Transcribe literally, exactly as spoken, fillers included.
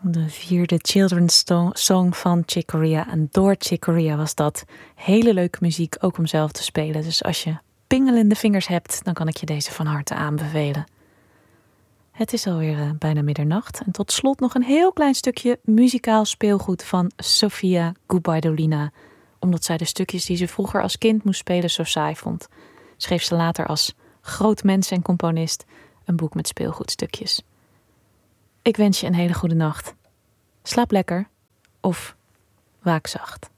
De vierde children's sto- song van Chick Corea. En door Chick Corea was dat. Hele leuke muziek, ook om zelf te spelen. Dus als je pingelende vingers hebt, dan kan ik je deze van harte aanbevelen. Het is alweer uh, bijna middernacht. En tot slot nog een heel klein stukje muzikaal speelgoed van Sofia Gubaidulina. Omdat zij de stukjes die ze vroeger als kind moest spelen zo saai vond, schreef ze later als groot mens en componist een boek met speelgoedstukjes. Ik wens je een hele goede nacht. Slaap lekker of waak zacht.